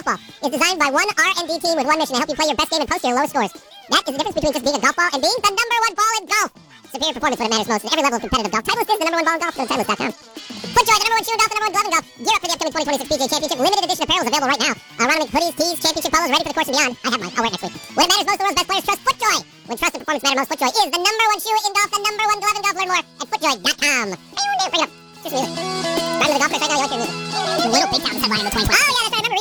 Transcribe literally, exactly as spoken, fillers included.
ball is designed by one R and D team with one mission to help you play your best game and post your lowest scores. That is the difference between just being a golf ball and being the number one ball in golf. Superior performance when it matters most at every level of competitive golf. Titleist is the number one ball in golf. Go to Titleist dot com. FootJoy, the number one shoe in golf, the number one glove in golf. Gear up for the upcoming twenty twenty-six P G A Championship. Limited edition apparel is available right now. Uh, Ronald hoodies, tees, championship polos, ready for the course and beyond. I have mine. I'll wear it next week. When it matters most, the world's best players trust FootJoy. When trust and performance matter most, FootJoy is the number one shoe in golf, the number one glove in golf. Learn more at FootJoy dot com. Bring it up. Just music. Riding to the golf course right now. You like your music. Little big town headline in the twenty twenty. Oh yeah, that's right. I remember.